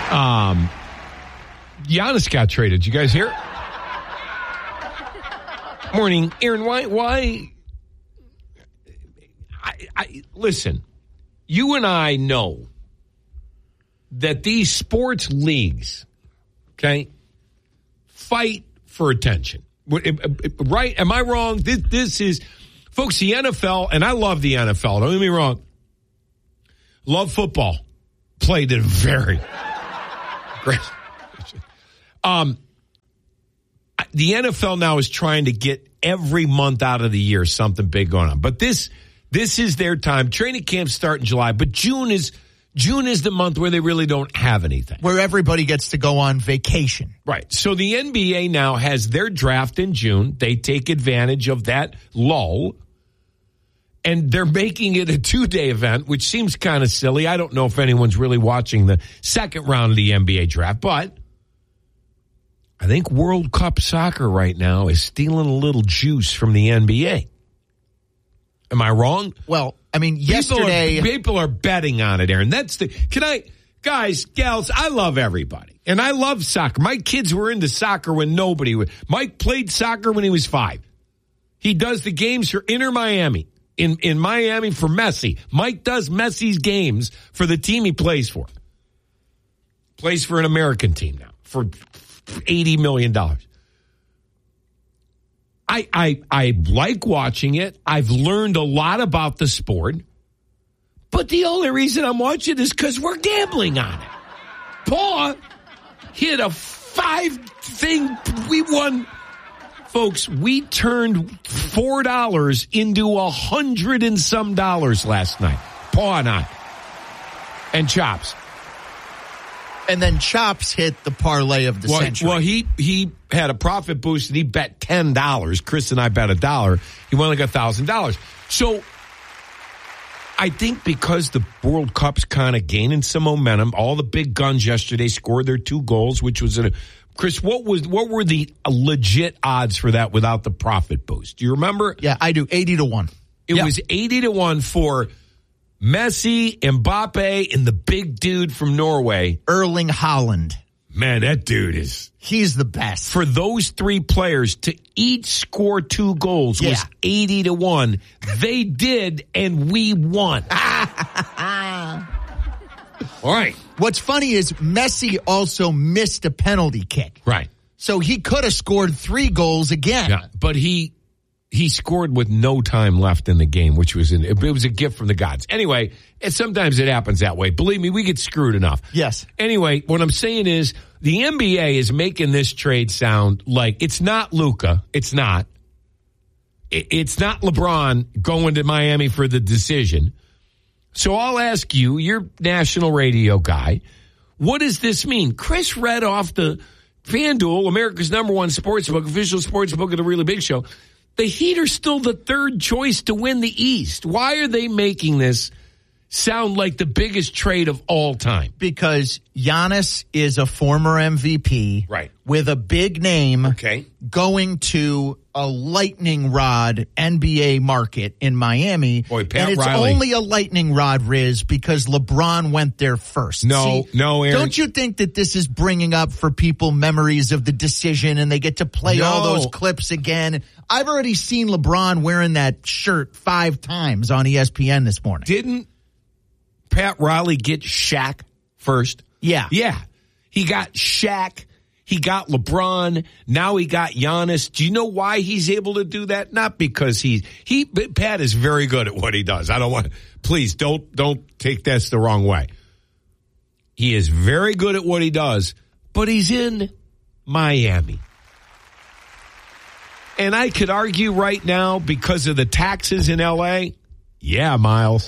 Giannis got traded. Did you guys hear? Morning, Aaron. Why? Listen, you and I know that these sports leagues, okay, fight for attention. Right? Am I wrong? This is, folks, the NFL, and I love the NFL. Don't get me wrong. Love football. Played it very great. The NFL now is trying to get every month out of the year something big going on. But this is their time. Training camps start in July, but June is the month where they really don't have anything. Where everybody gets to go on vacation. Right. So the NBA now has their draft in June. They take advantage of that lull. And they're making it a 2-day event, which seems kind of silly. I don't know if anyone's really watching the second round of the NBA draft, but I think World Cup soccer right now is stealing a little juice from the NBA. Am I wrong? Well, I mean, yesterday people are betting on it, Aaron. Guys, gals, I love everybody. And I love soccer. My kids were into soccer when nobody was. Mike played soccer when he was 5. He does the games for Inter Miami. In Miami for Messi. Mike does Messi's games for the team he plays for. Plays for an American team now for $80 million. I like watching it. I've learned a lot about the sport. But the only reason I'm watching is because we're gambling on it. Paul hit a 5-thing. We won. Folks, we turned $4 into $100 and some last night. Paul and I. And Chops. And then Chops hit the parlay of the century. Well, he had a profit boost and he bet $10. Chris and I bet $1. He won like $1,000. So I think because the World Cup's kind of gaining some momentum, all the big guns yesterday scored their 2 goals, which was Chris, what were the legit odds for that without the profit boost? Do you remember? Yeah, I do. 80-1. It was 80-1 for Messi, Mbappe, and the big dude from Norway, Erling Haaland. Man, that dude he's the best. For those 3 players to each score 2 goals was 80-1. They did, and we won. All right. What's funny is Messi also missed a penalty kick. Right. So he could have scored 3 goals again. Yeah, but he scored with no time left in the game, which was it was a gift from the gods. Anyway, sometimes it happens that way. Believe me, we get screwed enough. Yes. Anyway, what I'm saying is the NBA is making this trade sound like it's not Luka. It's not. It's not LeBron going to Miami for the decision. So I'll ask you, you're national radio guy, what does this mean? Chris read off the FanDuel, America's #1 sportsbook, official sportsbook of the Really Big Show. The Heat are still the 3rd choice to win the East. Why are they making this sound like the biggest trade of all time? Because Giannis is a former MVP. Right. With a big name. Okay. Going to a lightning rod NBA market in Miami. Boy, Pat and it's Riley. only a lightning rod, Riz, because LeBron went there first. No, Aaron. Don't you think that this is bringing up for people memories of the decision and they get to play all those clips again? I've already seen LeBron wearing that shirt 5 times on ESPN this morning. Didn't Pat Riley get Shaq first? Yeah. Yeah. He got Shaq. He got LeBron. Now he got Giannis. Do you know why he's able to do that? Not because Pat is very good at what he does. Please don't take this the wrong way. He is very good at what he does, but he's in Miami. And I could argue right now because of the taxes in LA. Yeah, Miles.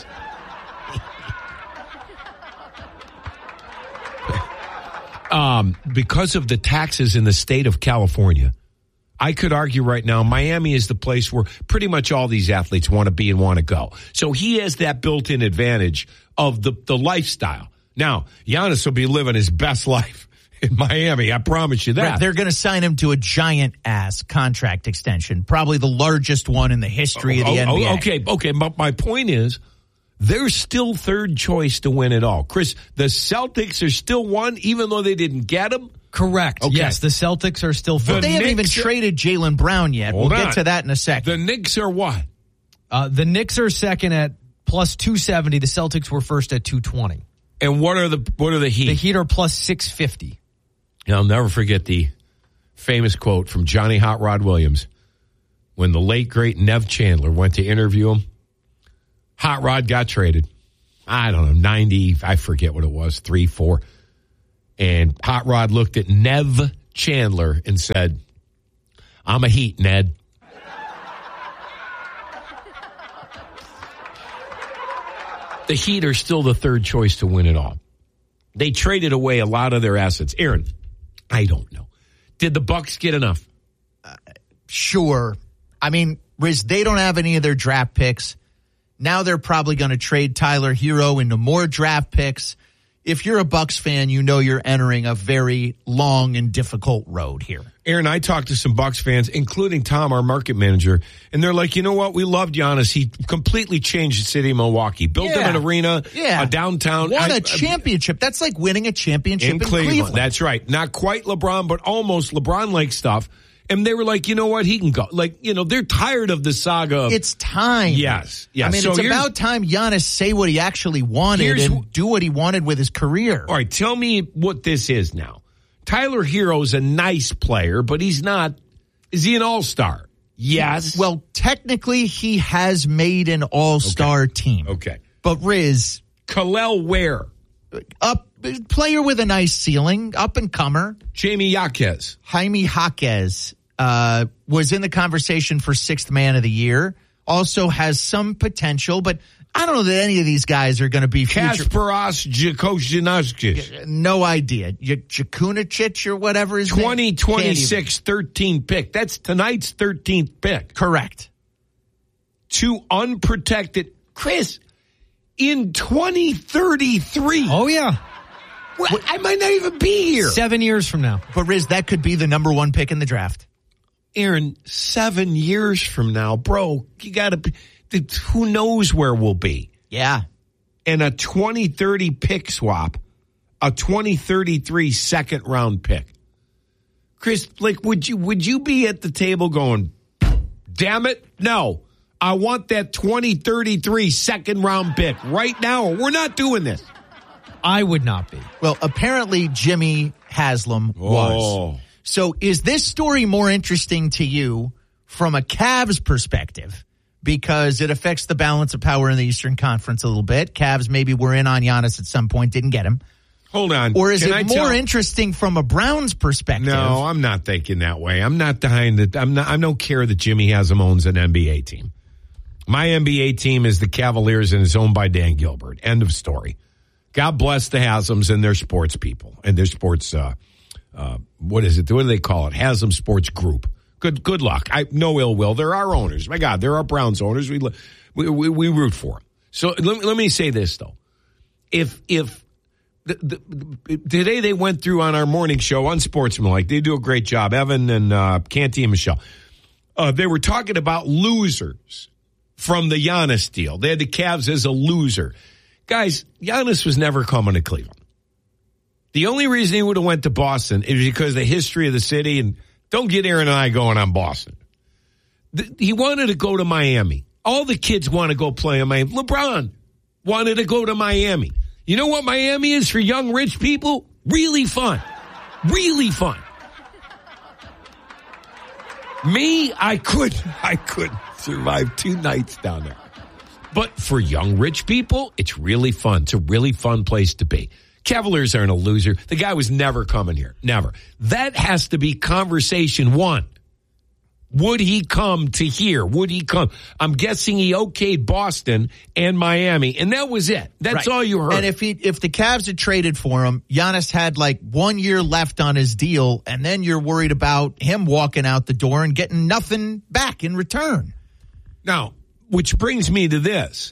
Because of the taxes in the state of California, I could argue right now Miami is the place where pretty much all these athletes want to be and want to go. So he has that built-in advantage of the lifestyle. Now, Giannis will be living his best life in Miami. I promise you that. Right, they're going to sign him to a giant-ass contract extension, probably the largest one in the history of the NBA. Okay. But my point is, they're still third choice to win it all. Chris, the Celtics are still one, even though they didn't get them? Correct. Okay. Yes, the Celtics are still first. But they haven't even traded Jaylen Brown yet. We'll get to that in a second. The Knicks are what? The Knicks are second at plus 270. The Celtics were first at 220. And what are the Heat? The Heat are plus 650. I'll never forget the famous quote from Johnny Hot Rod Williams when the late, great Nev Chandler went to interview him. Hot Rod got traded. I don't know, 90, I forget what it was, 3, 4. And Hot Rod looked at Nev Chandler and said, I'm a Heat, Ned. The Heat are still the third choice to win it all. They traded away a lot of their assets. Aaron, I don't know. Did the Bucks get enough? Sure. I mean, Riz, they don't have any of their draft picks. Now they're probably going to trade Tyler Hero into more draft picks. If you're a Bucks fan, you know you're entering a very long and difficult road here. Aaron, I talked to some Bucks fans, including Tom, our market manager, and they're like, you know what? We loved Giannis. He completely changed the city of Milwaukee. Built them an arena, a downtown. Won a championship. That's like winning a championship in Cleveland. That's right. Not quite LeBron, but almost LeBron-like stuff. And they were like, you know what? He can go. Like, you know, they're tired of the saga. It's time. Yes. I mean, so it's about time Giannis say what he actually wanted and do what he wanted with his career. All right, tell me what this is now. Tyler Hero's a nice player, but he's not. Is he an all-star? Yes. Well, technically, he has made an all-star team. Okay. But Riz. Kalel Ware. Player with a nice ceiling, up-and-comer. Jaime Jaquez was in the conversation for sixth man of the year. Also has some potential, but I don't know that any of these guys are going to be future. Kasparas Jakosjanaskic. No idea. Jakunicic or whatever his 2026 13th pick. That's tonight's 13th pick. Correct. 2 unprotected. Chris, in 2033. Oh, yeah. Well, I might not even be here. 7 years from now. But Riz, that could be the number 1 pick in the draft. Aaron, 7 years from now, bro, you got to be. Who knows where we'll be? Yeah. And a 2030 pick swap, a 2033 second round pick. Chris, like, would you be at the table going, damn it? No, I want that 2033 second round pick right now, or we're not doing this. I would not be. Well, apparently Jimmy Haslam was. So is this story more interesting to you from a Cavs perspective? Because it affects the balance of power in the Eastern Conference a little bit. Cavs maybe were in on Giannis at some point, didn't get him. Hold on. Or is it more interesting from a Browns perspective? No, I'm not thinking that way. I'm not behind it. I don't care that Jimmy Haslam owns an NBA team. My NBA team is the Cavaliers and is owned by Dan Gilbert. End of story. God bless the Haslams and their sports people and their sports, what is it? What do they call it? Haslam Sports Group. Good luck. No ill will. They're our owners. My God, they're our Browns owners. We root for them. So let me say this though. If today they went through on our morning show Unsportsmanlike, they do a great job. Evan and Canty and Michelle. They were talking about losers from the Giannis deal. They had the Cavs as a loser. Guys, Giannis was never coming to Cleveland. The only reason he would have went to Boston is because of the history of the city, and don't get Aaron and I going on Boston. He wanted to go to Miami. All the kids want to go play in Miami. LeBron wanted to go to Miami. You know what Miami is for young rich people? Really fun. Really fun. Me, I could survive 2 nights down there. But for young rich people, it's really fun. It's a really fun place to be. Cavaliers aren't a loser. The guy was never coming here. Never. That has to be conversation 1. Would he come to here? Would he come? I'm guessing he okayed Boston and Miami, and that was it. That's right. All you heard. And if the Cavs had traded for him, Giannis had like 1 year left on his deal, and then you're worried about him walking out the door and getting nothing back in return. Now, which brings me to this.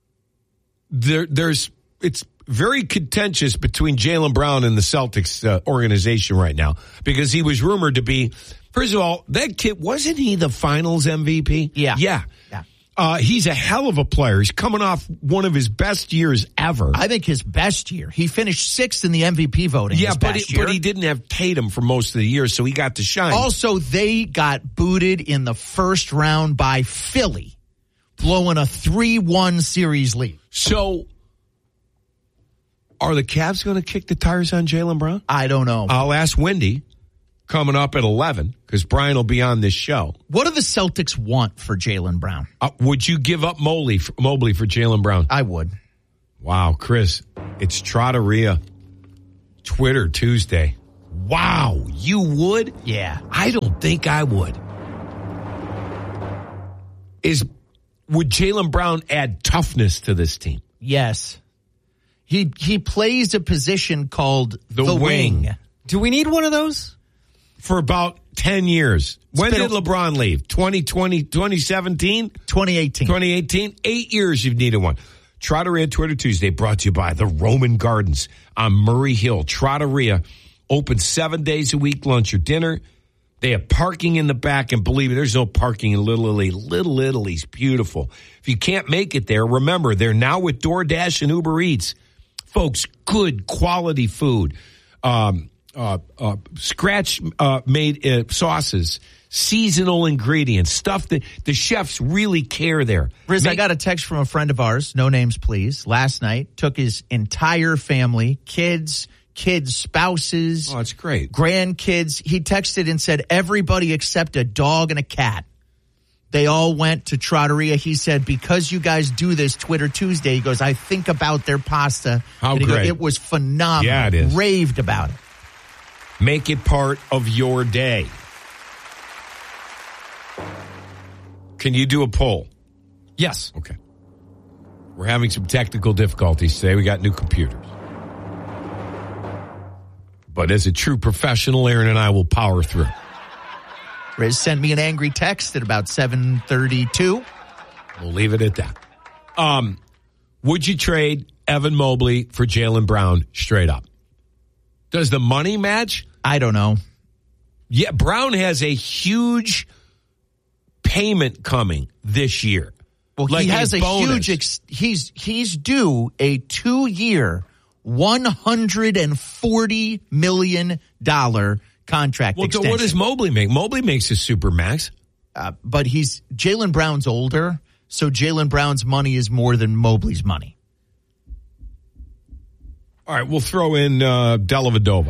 It's very contentious between Jaylen Brown and the Celtics organization right now because he was rumored to be, first of all, that kid, wasn't he the finals MVP? Yeah. He's a hell of a player. He's coming off one of his best years ever. I think his best year. He finished 6th in the MVP voting. Yeah, but he didn't have Tatum for most of the year, so he got to shine. Also, they got booted in the first round by Philly, blowing a 3-1 series lead. So, are the Cavs going to kick the tires on Jaylen Brown? I don't know. I'll ask Wendy coming up at 11 because Brian will be on this show. What do the Celtics want for Jaylen Brown? Would you give up Mobley for Jaylen Brown? I would. Wow, Chris, it's Trattoria Twitter Tuesday. Wow, you would? Yeah. I don't think I would. Would Jaylen Brown add toughness to this team? Yes. He plays a position called the wing. Do we need one of those? For about 10 years. When did LeBron leave? 2017? 2018. 8 years you've needed one. Trattoria Twitter Tuesday brought to you by the Roman Gardens on Murray Hill. Trattoria open 7 days a week, lunch or dinner. They have parking in the back, and believe me, there's no parking in Little Italy. Little Italy's beautiful. If you can't make it there, remember, they're now with DoorDash and Uber Eats. Folks, good quality food. Scratch made sauces, seasonal ingredients, stuff that the chefs really care there. Riz, I got a text from a friend of ours, no names please, last night, took his entire family, kids, spouses. Oh, that's great. Grandkids. He texted and said everybody except a dog and a cat. They all went to Trattoria. He said, because you guys do this Twitter Tuesday, he goes, I think about their pasta. How great. Goes, it was phenomenal. Yeah, it is. Raved about it. Make it part of your day. Can you do a poll? Yes. Okay. We're having some technical difficulties today. We got new computers. But as a true professional, Aaron and I will power through. Riz sent me an angry text at about 7:32. We'll leave it at that. Would you trade Evan Mobley for Jaylen Brown straight up? Does the money match? I don't know. Yeah, Brown has a huge payment coming this year. Well, he has a huge. He's due a 2-year, $140 million contract extension. So what does Mobley make? Mobley makes a super max. But Jaylen Brown's older, so Jaylen Brown's money is more than Mobley's money. All right, we'll throw in Dellavedova.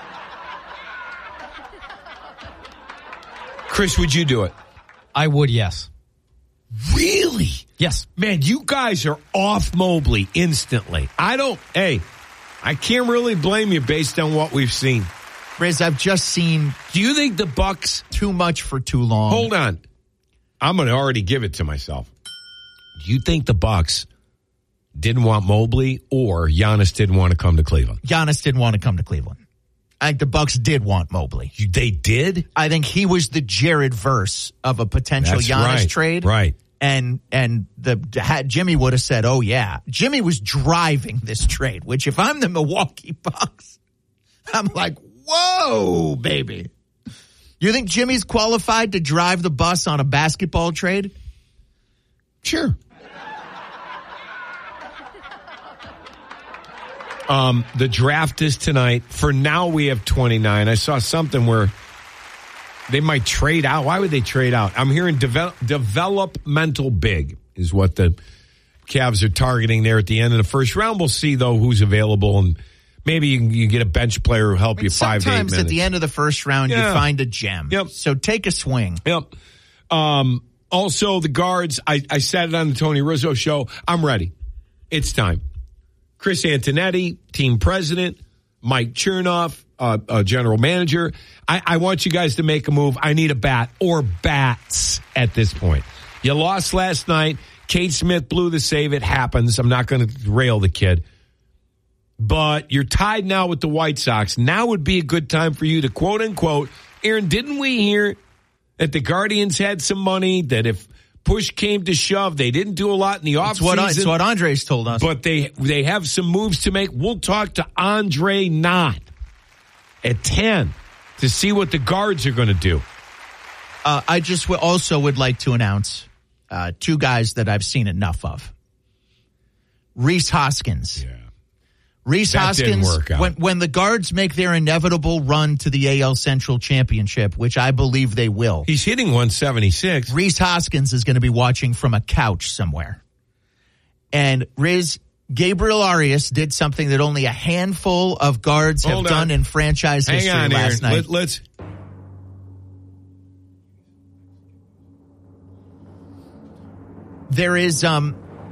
Chris, would you do it? I would, yes. Really? Yes. Man, you guys are off Mobley instantly. I can't really blame you based on what we've seen. Riz, I've just seen. Do you think the Bucks too much for too long? Hold on. I'm going to already give it to myself. Do you think the Bucks didn't want Mobley or Giannis didn't want to come to Cleveland? Giannis didn't want to come to Cleveland. I think the Bucks did want Mobley. They did? I think he was the Jared Verse of a potential Giannis trade. Right. And Jimmy would have said, oh, yeah. Jimmy was driving this trade, which if I'm the Milwaukee Bucks, I'm like, whoa, baby. You think Jimmy's qualified to drive the bus on a basketball trade? Sure. The draft is tonight. For now, we have 29. I saw something where they might trade out. Why would they trade out? I'm hearing developmental big is what the Cavs are targeting there at the end of the first round. We'll see, though, who's available, and maybe you get a bench player who help you 5 to 8 minutes. Sometimes at the end of the first round, you find a gem. Yep. So take a swing. Yep. Also, the guards, I said it on the Tony Rizzo show. I'm ready. It's time. Chris Antonetti, team president, Mike Chernoff, general manager. I want you guys to make a move. I need a bat or bats at this point. You lost last night. Kate Smith blew the save. It happens. I'm not going to rail the kid. But you're tied now with the White Sox. Now would be a good time for you to quote unquote, Aaron, didn't we hear that the Guardians had some money, that if push came to shove, they didn't do a lot in the offseason? It's what Andres told us. But they have some moves to make. We'll talk to Andre Knott at 10 to see what the guards are going to do. I just also would like to announce two guys that I've seen enough of. Rhys Hoskins. Yeah. Rhys Hoskins, didn't work out. When the Guards make their inevitable run to the AL Central Championship, which I believe they will. He's hitting 176. Rhys Hoskins is going to be watching from a couch somewhere. And Gabriel Arias did something that only a handful of guards have done in franchise history last night. Let's. There is Hold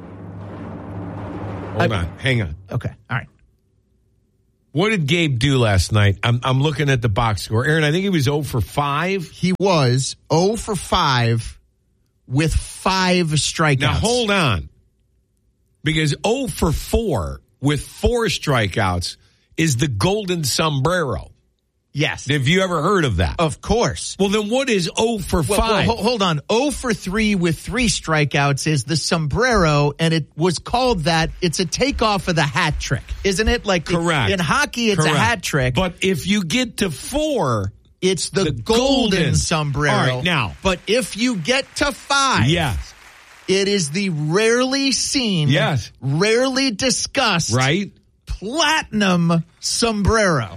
on. Hang on. Okay. All right. What did Gabe do last night? I'm looking at the box score. Aaron, I think he was 0 for 5. He was 0 for 5 with 5 strikeouts. Now, hold on. Because 0 for 4 with 4 strikeouts is the golden sombrero. Yes. Have you ever heard of that? Of course. Well, then what is 0 for 5? Well, hold on. 0 for 3 with 3 strikeouts is the sombrero, and it was called that. It's a takeoff of the hat trick, isn't it? Like correct. In hockey, it's a hat trick. But if you get to 4, it's the golden sombrero. All right, now. But if you get to 5, yes, it is the rarely seen, rarely discussed, right? Platinum sombrero.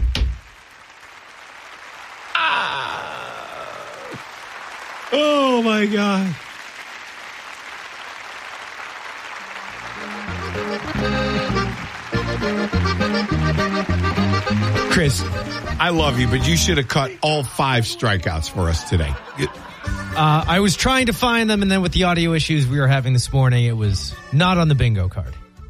Oh, my God. Chris, I love you, but you should have cut all 5 strikeouts for us today. I was trying to find them, and then with the audio issues we were having this morning, it was not on the bingo card.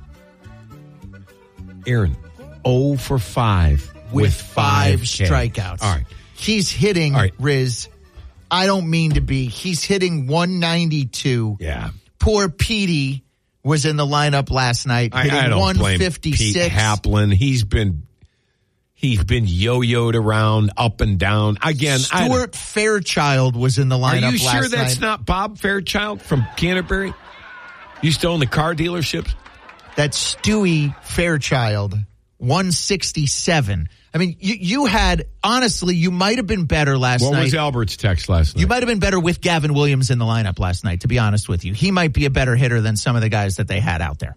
Aaron, 0 for 5 with 5 strikeouts. All right. He's hitting, Riz, I don't mean to be. He's hitting 192. Yeah. Poor Petey was in the lineup last night, hitting I don't 156. blame Pete Haplin. He's been yo-yoed around, up and down. Again, Stuart Fairchild was in the lineup last night. Are you sure that's not Bob Fairchild from Canterbury? Used to own the car dealerships? That's Stewie Fairchild, 167. I mean, you had, honestly, you might have been better last night. What was Albert's text last night? You might have been better with Gavin Williams in the lineup last night, to be honest with you. He might be a better hitter than some of the guys that they had out there.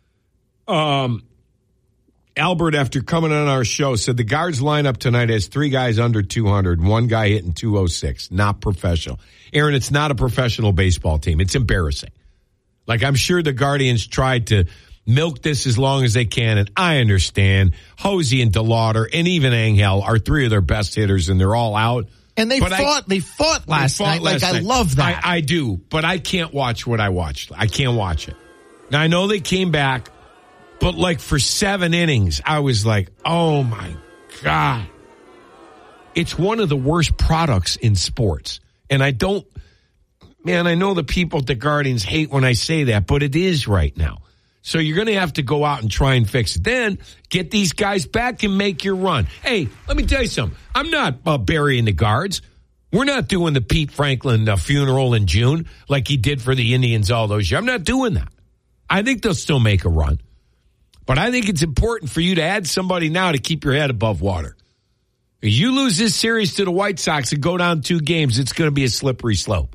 Albert, after coming on our show, said the Guards lineup tonight has 3 guys under 200, 1 guy hitting 206. Not professional. Aaron, it's not a professional baseball team. It's embarrassing. Like, I'm sure the Guardians tried to milk this as long as they can, and I understand. Hosey and DeLauder and even Angel are 3 of their best hitters, and they're all out. And they fought last night. I love that. I do, but I can't watch what I watched. I can't watch it. Now, I know they came back, but like for 7 innings, I was like, oh my God. It's one of the worst products in sports. And I know the people at the Guardians hate when I say that, but it is right now. So you're going to have to go out and try and fix it. Then get these guys back and make your run. Hey, let me tell you something. I'm not burying the Guards. We're not doing the Pete Franklin funeral in June like he did for the Indians all those years. I'm not doing that. I think they'll still make a run. But I think it's important for you to add somebody now to keep your head above water. If you lose this series to the White Sox and go down 2 games, it's going to be a slippery slope.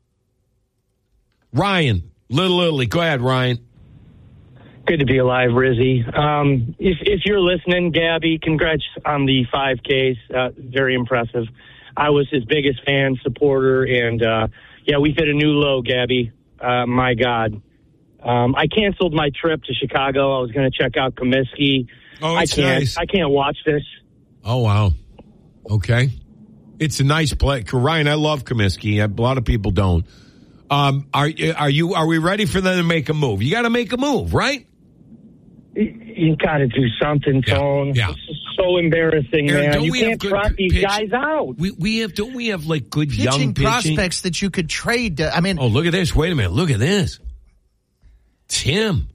Ryan, Little Italy. Go ahead, Ryan. Good to be alive, Rizzy. If you're listening, Gabby, congrats on the 5Ks. Very impressive. I was his biggest fan, supporter, and we've hit a new low, Gabby. My God. I canceled my trip to Chicago. I was going to check out Comiskey. Oh, it's nice. I can't watch this. Oh, wow. Okay. It's a nice play. Ryan, I love Comiskey. A lot of people don't. Are we ready for them to make a move? You got to make a move, right? You got to do something, Tone. Yeah. This is so embarrassing, Aaron, man. You can't trot these guys out. Don't we have like good young pitching prospects that you could trade? Oh, look at this. Wait a minute. Look at this. Tim.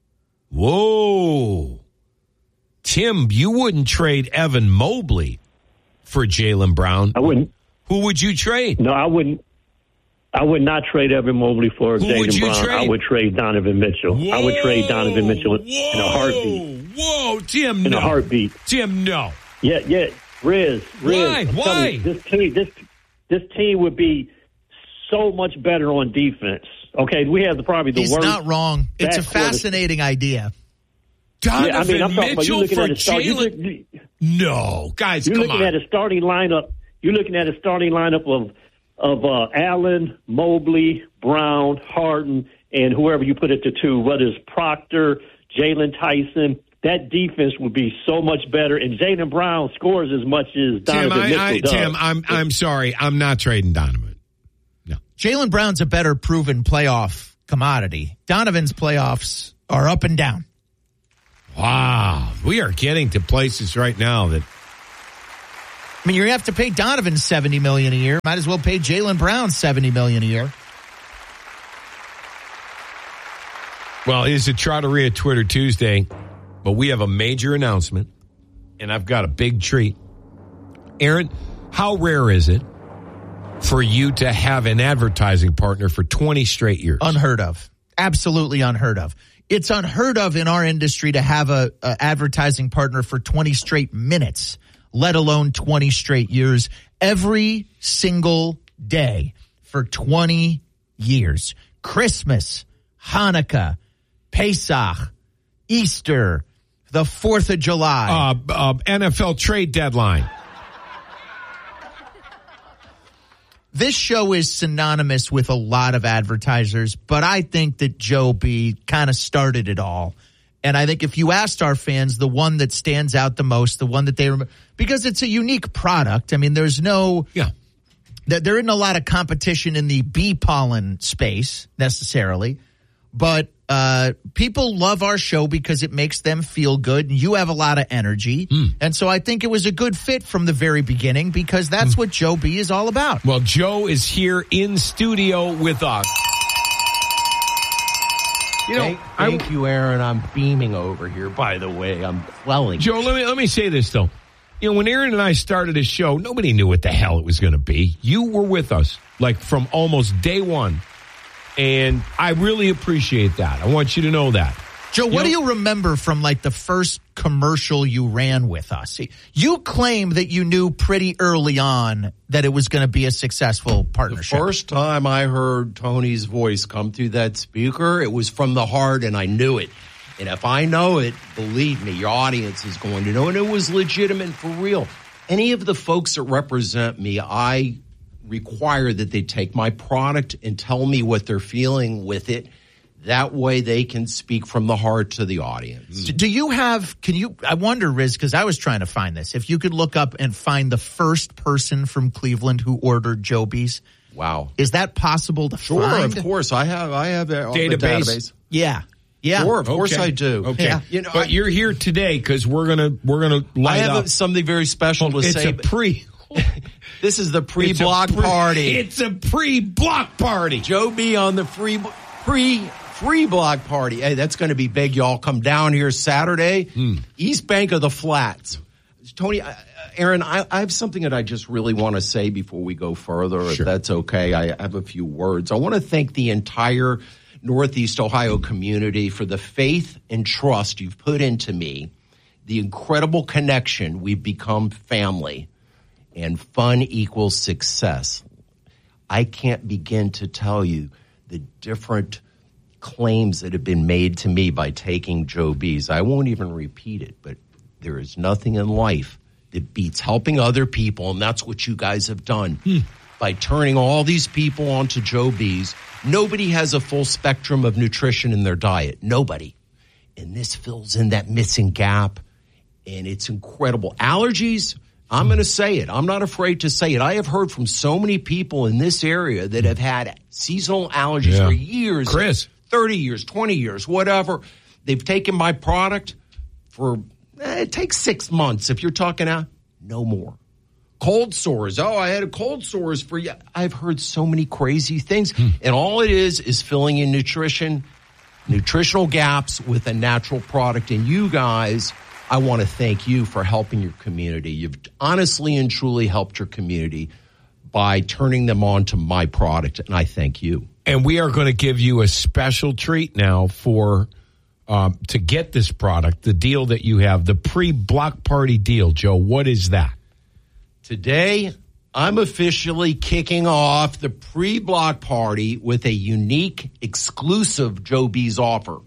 Whoa. Tim, you wouldn't trade Evan Mobley for Jaylen Brown. I wouldn't. Who would you trade? No, I wouldn't. I would not trade Evan Mobley for Jaylen Brown. Trade? I would trade Donovan Mitchell. Whoa, I would trade Donovan Mitchell in a heartbeat. Whoa, Tim, in a heartbeat. Tim, no. Yeah. Riz. Why? You, this team would be so much better on defense. Okay, we have probably the worst. He's not wrong. It's a fascinating idea. Donovan I'm talking Mitchell about for Jalen. No, guys, you're come looking on. at a starting lineup. You're looking at a starting lineup of Allen, Mobley, Brown, Harden, and whoever you put it to two, whether it's Proctor, Jalen Tyson. That defense would be so much better, and Jaylen Brown scores as much as Donovan Mitchell does. Tim, I'm sorry. I'm not trading Donovan. No. Jaylen Brown's a better proven playoff commodity. Donovan's playoffs are up and down. Wow. We are getting to places right now that... I mean, you're going to have to pay Donovan $70 million a year. Might as well pay Jaylen Brown $70 million a year. Well, it is a Trotteria Twitter Tuesday, but we have a major announcement, and I've got a big treat. Aaron, how rare is it for you to have an advertising partner for 20 straight years? Unheard of. Absolutely unheard of. It's unheard of in our industry to have a advertising partner for 20 straight minutes, let alone 20 straight years, every single day for 20 years. Christmas, Hanukkah, Pesach, Easter, the 4th of July. NFL trade deadline. This show is synonymous with a lot of advertisers, but I think that Joe B kind of started it all. And I think if you asked our fans, the one that stands out the most, the one that they remember, because it's a unique product. I mean, there isn't a lot of competition in the bee pollen space necessarily, but people love our show because it makes them feel good, and you have a lot of energy. And so I think it was a good fit from the very beginning because that's what Joe B is all about. Well, Joe is here in studio with us. Thank you, Aaron. I'm beaming over here, by the way. I'm swelling. Joe, let me say this, though. You know, when Aaron and I started this show, nobody knew what the hell it was going to be. You were with us, like, from almost day one. And I really appreciate that. I want you to know that. Joe, what do you remember from like the first commercial you ran with us? You claim that you knew pretty early on that it was going to be a successful partnership. The first time I heard Tony's voice come through that speaker, it was from the heart, and I knew it. And if I know it, believe me, your audience is going to know. And it was legitimate for real. Any of the folks that represent me, I require that they take my product and tell me what they're feeling with it. That way they can speak from the heart to the audience. Do you have, I wonder, Riz, because I was trying to find this, if you could look up and find the first person from Cleveland who ordered Joe B's. Wow. Is that possible to find? Sure, of course. I have a database. Yeah. Sure, of course I do. Okay. Yeah. You know, but you're here today because we're gonna light up. I have something very special to say. This is the pre-block party. It's a pre-block party. Joe B on the free block party. Hey, that's going to be big, y'all. Come down here Saturday, East Bank of the Flats. Tony, Aaron, I have something that I just really want to say before we go further, if that's okay. I have a few words. I want to thank the entire Northeast Ohio community for the faith and trust you've put into me, the incredible connection. We've become family. And fun equals success. I can't begin to tell you the different claims that have been made to me by taking Joe B's. I won't even repeat it, but there is nothing in life that beats helping other people, and that's what you guys have done. By turning all these people onto Joe B's. Nobody has a full spectrum of nutrition in their diet. Nobody. And this fills in that missing gap, and it's incredible. Allergies, I'm going to say it. I'm not afraid to say it. I have heard from so many people in this area that have had seasonal allergies for years. Chris. 30 years, 20 years, whatever. They've taken my product for, it takes 6 months. If you're talking no more. Cold sores. Oh, I had a cold sores for you. I've heard so many crazy things. And all it is filling in nutritional gaps with a natural product. And you guys, I want to thank you for helping your community. You've honestly and truly helped your community by turning them on to my product, and I thank you. And we are going to give you a special treat now for to get this product, the deal that you have, the pre-block party deal. Joe, what is that? Today, I'm officially kicking off the pre-block party with a unique, exclusive Joe B's offer.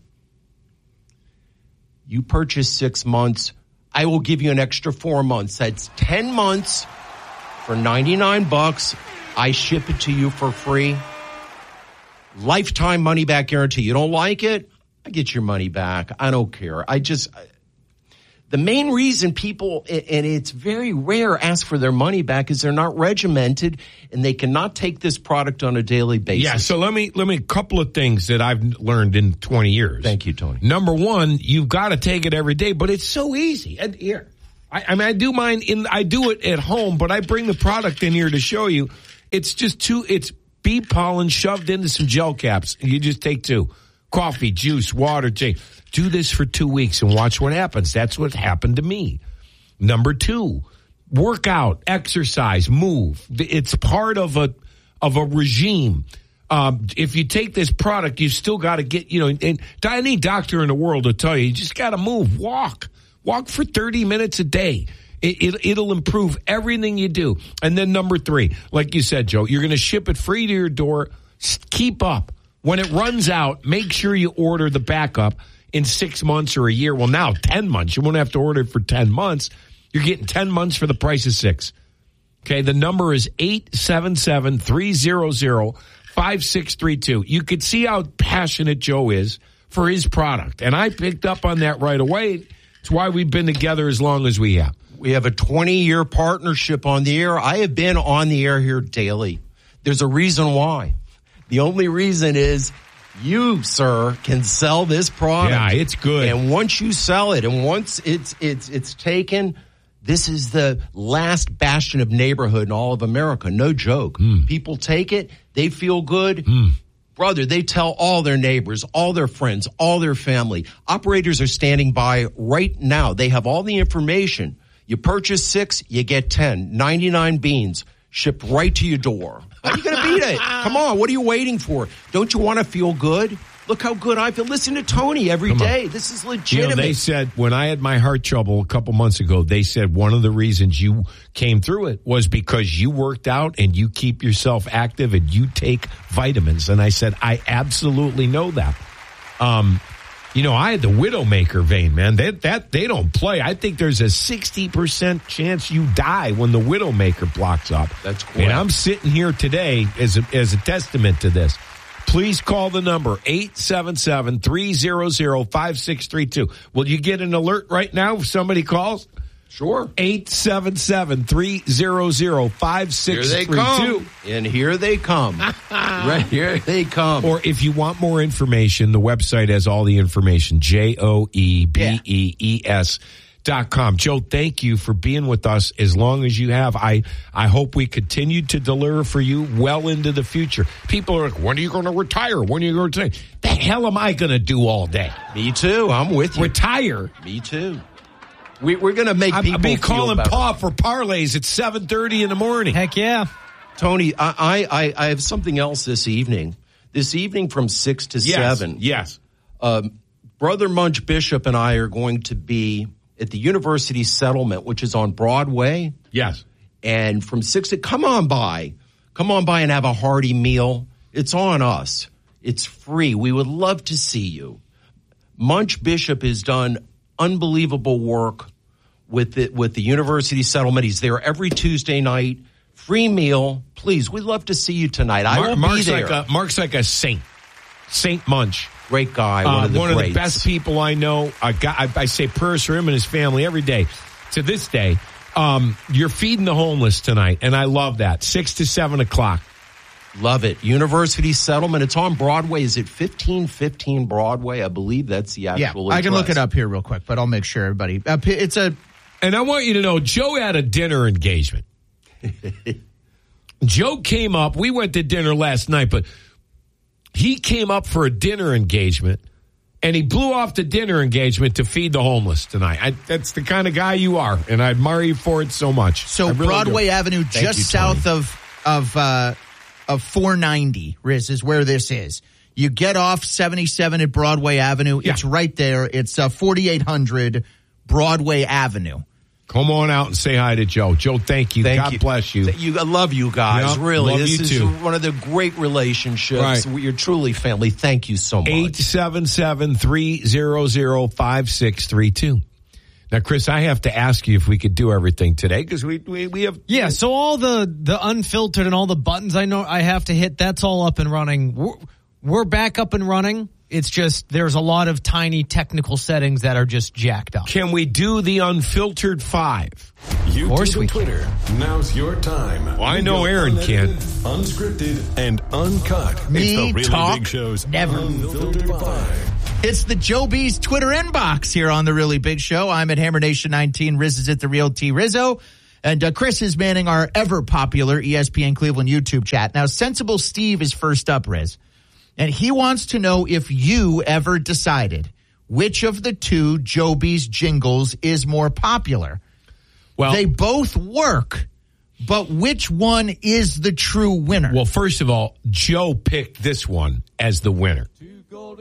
You purchase 6 months, I will give you an extra 4 months. That's 10 months for $99. I ship it to you for free. Lifetime money back guarantee. You don't like it? I get your money back. I don't care. The main reason people, and it's very rare, ask for their money back is they're not regimented and they cannot take this product on a daily basis. Yeah, so let me a couple of things that I've learned in 20 years. Thank you, Tony. Number one, you've got to take it every day, but it's so easy. And here, I do mine I do it at home, but I bring the product in here to show you. It's just it's bee pollen shoved into some gel caps. You just take 2. Coffee, juice, water, tea. Do this for 2 weeks and watch what happens. That's what happened to me. Number 2, work out, exercise, move. It's part of a regime. If you take this product, you still got to get, and any doctor in the world will tell you just got to move, walk for 30 minutes a day. It'll improve everything you do. And then number 3, like you said, Joe, you're going to ship it free to your door. Keep up. When it runs out, make sure you order the backup in 6 months or a year. Well, now 10 months. You won't have to order it for 10 months. You're getting 10 months for the price of 6. Okay, the number is 877-300-5632. You could see how passionate Joe is for his product. And I picked up on that right away. It's why we've been together as long as we have. We have a 20-year partnership on the air. I have been on the air here daily. There's a reason why. The only reason is you, sir, can sell this product. Yeah, it's good. And once you sell it, and once it's taken, this is the last bastion of neighborhood in all of America. No joke. People take it. They feel good. Brother, they tell all their neighbors, all their friends, all their family. Operators are standing by right now. They have all the information. You purchase 6, you get 10. 99 beans shipped right to your door. How are you going to beat it? Come on, what are you waiting for? Don't you want to feel good? Look how good I feel. Listen to Tony every day. This is legitimate. They said, when I had my heart trouble a couple months ago, they said one of the reasons you came through it was because you worked out and you keep yourself active and you take vitamins. And I said, I absolutely know that. I had the Widowmaker vein, man. They don't play. I think there's a 60% chance you die when the Widowmaker blocks up. That's cool. And I'm sitting here today as a testament to this. Please call the number 877-300-5632. Will you get an alert right now if somebody calls? Sure. 877-300-5632. Here they come. And here they come. Right here they come. Or if you want more information, the website has all the information. JOEBEES.com. Joe, thank you for being with us as long as you have. I hope we continue to deliver for you well into the future. People are like, when are you going to retire? When are you going to retire? The hell am I going to do all day? Me too. I'm with you. Retire. Me too. We're going to make people I'll be feel calling better. Pa for parlays at 7:30 in the morning. Heck yeah. Tony, I have something else this evening. This evening from 6 to 7. Yes. Brother Munch Bishop and I are going to be at the University Settlement, which is on Broadway. Yes. And from 6 to come on by and have a hearty meal. It's on us. It's free. We would love to see you. Munch Bishop has done unbelievable work with the University Settlement. He's there every Tuesday night. Free meal. Please, we'd love to see you tonight. I will be there. Mark's like a saint. Saint Munch. Great guy. One of the best people I know. I say prayers for him and his family every day. To this day, you're feeding the homeless tonight, and I love that. 6 to 7 o'clock. Love it. University Settlement. It's on Broadway. Is it 1515 Broadway? I believe that's the actual address. I can look it up here real quick, but I'll make sure everybody. And I want you to know, Joe had a dinner engagement. Joe came up. We went to dinner last night, but he came up for a dinner engagement, and he blew off the dinner engagement to feed the homeless tonight. That's the kind of guy you are, and I admire you for it so much. So really Broadway Avenue, just south of 490, Riz, is where this is. You get off 77 at Broadway Avenue. Yeah. It's right there. It's 4800 Broadway Avenue. Come on out and say hi to Joe. Joe, thank you. God bless you. I love you guys, Yep, really. love This you is too. one of the great relationships. Right. You're truly family. Thank you so much. 877-300-5632. Now, Chris, I have to ask you if we could do everything today because we have. Yeah, so all the unfiltered and all the buttons I know I have to hit, that's all up and running. We're back up and running. It's just there's a lot of tiny technical settings that are just jacked up. Can we do the unfiltered 5? YouTube Of course we and Twitter. Now's your time. Well, I We know go Aaron can. Unscripted and uncut. Me it's the Really talk Big Show's never. Unfiltered 5. It's the Joe B's Twitter inbox here on The Really Big Show. I'm at Hammer Nation 19. Riz is at The Real T Rizzo. And Chris is manning our ever-popular ESPN Cleveland YouTube chat. Now, Sensible Steve is first up, Riz. And he wants to know if you ever decided which of the two Joe B's jingles is more popular. Well, They both work, but which one is the true winner? well, first of all, Joe picked this one as the winner.